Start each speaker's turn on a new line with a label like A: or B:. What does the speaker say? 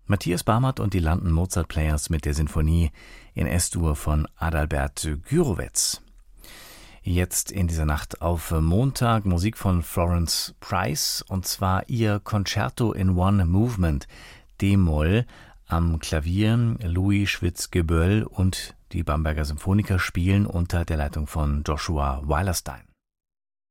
A: Matthias Barmert und die London Mozart Players mit der Sinfonie in S-Dur von Adalbert Gürowetz. Jetzt in dieser Nacht auf Montag Musik von Florence Price, und zwar ihr Concerto in One Movement, D-Moll, am Klavier Louis Schwitzgeböll und die Bamberger Symphoniker spielen unter der Leitung von Joshua Weilerstein.